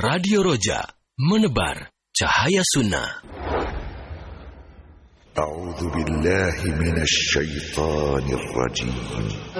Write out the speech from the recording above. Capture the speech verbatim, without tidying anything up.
Radio Roja, menebar cahaya sunnah. A'udzu billahi minasy syaithanir rajim.